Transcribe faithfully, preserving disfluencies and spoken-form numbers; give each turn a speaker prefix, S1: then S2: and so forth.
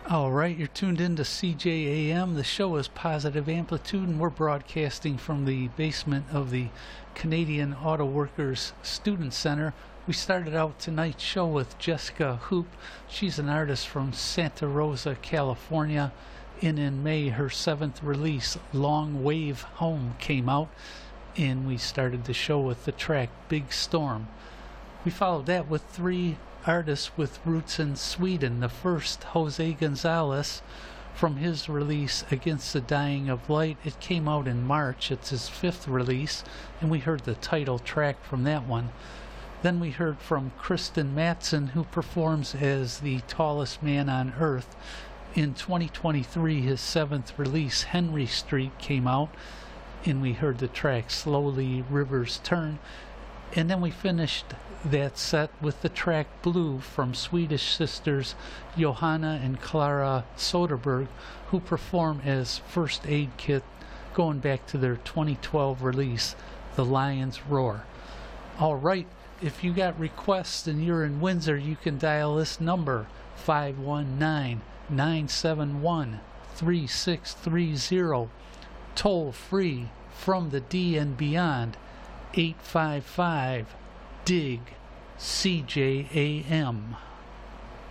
S1: All right, you're tuned in to C J A M. The show is Positive Amplitude, and we're broadcasting from the basement of the Canadian Auto Workers Student Center. We started out tonight's show with Jessica Hoop. She's an artist from Santa Rosa, California. And in May, her seventh release, Long Wave Home, came out, and we started the show with the track Big Storm. We followed that with three artists with roots in Sweden. The first, Jose Gonzalez, from his release Against the Dying of Light. It came out in March. It's his fifth release, and we heard the title track from that one. Then we heard from Kristen Matson, who performs as the tallest man on earth. In twenty twenty-three, his seventh release, Henry Street, came out, and we heard the track Slowly Rivers Turn. And then we finished that set with the track Blue from Swedish sisters Johanna and Clara Soderberg, who perform as First Aid Kit, going back to their twenty twelve release, The Lion's Roar. All right, if you got requests and you're in Windsor, you can dial this number, five one nine, nine seven one, three six three zero, toll free from the D and beyond, eight five five, D I G, C J A M.